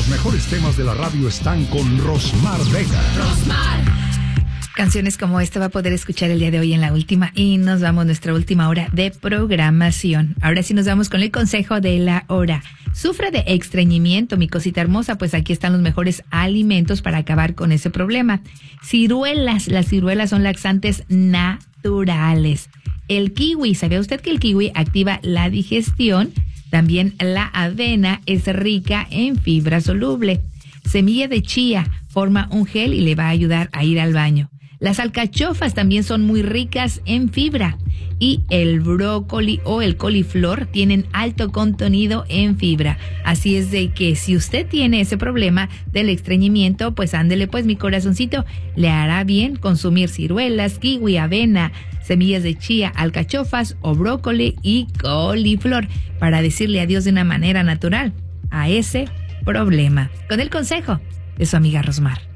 Los mejores temas de la radio están con Rosmar Vega. Canciones como esta va a poder escuchar el día de hoy en la última y nos vamos a nuestra última hora de programación. Ahora sí nos vamos con el consejo de la hora. Sufre de estreñimiento, mi cosita hermosa, pues aquí están los mejores alimentos para acabar con ese problema. Ciruelas, las ciruelas son laxantes naturales. El kiwi, ¿sabía usted que el kiwi activa la digestión? También la avena es rica en fibra soluble. Semilla de chía forma un gel y le va a ayudar a ir al baño. Las alcachofas también son muy ricas en fibra y el brócoli o el coliflor tienen alto contenido en fibra. Así es de que si usted tiene ese problema del estreñimiento, pues ándele pues mi corazoncito, le hará bien consumir ciruelas, kiwi, avena, semillas de chía, alcachofas o brócoli y coliflor para decirle adiós de una manera natural a ese problema. Con el consejo de su amiga Rosmar.